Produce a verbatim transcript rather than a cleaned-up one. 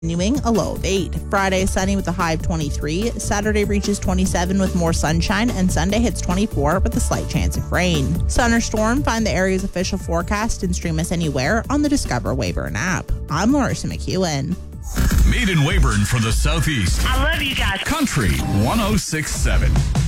Continuing a low of eight. Friday, sunny with a high of twenty-three. Saturday reaches twenty-seven with more sunshine, and Sunday hits twenty-four with a slight chance of rain. Sun or storm, find the area's official forecast and stream us anywhere on the Discover Weyburn app. I'm Larissa McEwen. Made in Weyburn for the Southeast. I love you guys. Country one oh six point seven.